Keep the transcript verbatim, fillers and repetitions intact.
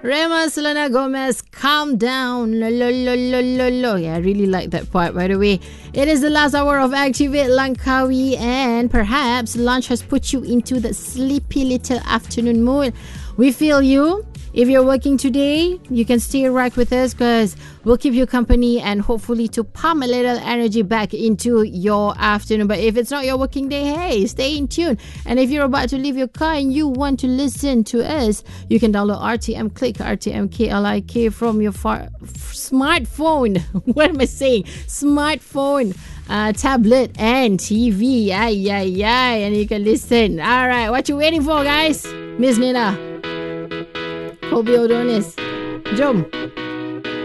Rema Selena Gomez, calm down. Lo, lo, lo, lo, lo, lo. Yeah, I really like that part, by the way. It is the last hour of Activate Langkawi, and perhaps lunch has put you into the sleepy little afternoon mood. We feel you. If you're working today, you can stay right with us because we'll keep you company and hopefully to pump a little energy back into your afternoon. But if it's not your working day, hey, stay in tune. And if you're about to leave your car and you want to listen to us, you can download R T M Click, R T M K L I K from your far- smartphone. What am I saying? Smartphone. Uh, tablet and T V. Ay, ay, ay. And you can listen. All right. What you waiting for, guys? Miss Nina. Kobe Odonis. Jom.